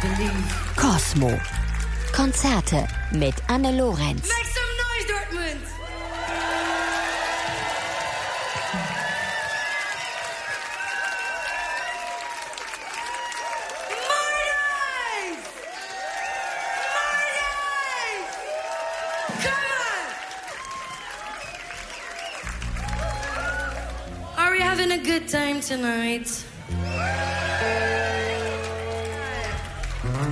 Cosmo. Konzerte mit Anne Lorenz. Make some noise, Dortmund! Are we having a good time tonight?